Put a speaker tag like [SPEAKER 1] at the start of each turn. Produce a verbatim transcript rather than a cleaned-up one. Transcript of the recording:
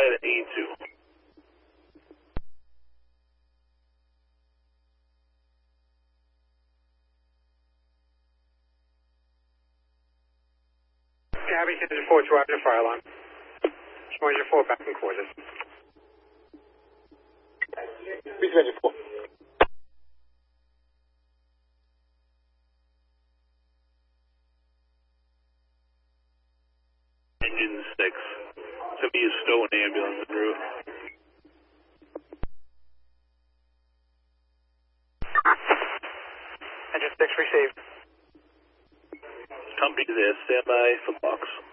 [SPEAKER 1] side A two.
[SPEAKER 2] Gabby, ten four, drive the fire alarm. Schmoiser four, back in quarters.
[SPEAKER 3] three twenty-four.
[SPEAKER 1] Engine six. To be a Stone ambulance en route.
[SPEAKER 2] Engine six received.
[SPEAKER 1] Company there, stand by for box.